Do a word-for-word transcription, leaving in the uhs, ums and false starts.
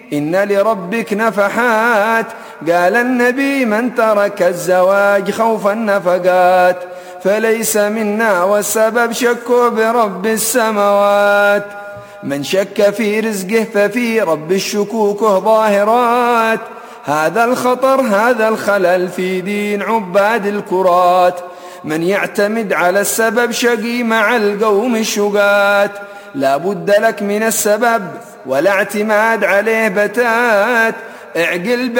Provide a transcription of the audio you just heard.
إن لربك نفحات. قال النبي من ترك الزواج خوف النفقات فليس منا، والسبب شكه برب السماوات. من شك في رزقه ففي رب الشكوك ظاهرات. هذا الخطر هذا الخلل في دين عباد الكرات. من يعتمد على السبب شقي مع القوم الشقات. لا بد لك من السبب ولا اعتماد عليه بتات. اعقل